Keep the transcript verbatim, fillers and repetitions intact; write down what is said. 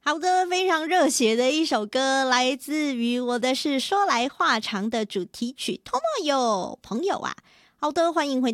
好的，非常热血的一首歌，来自于我的是说来话长的主题曲《Tomoyo 朋友啊。好的，欢迎回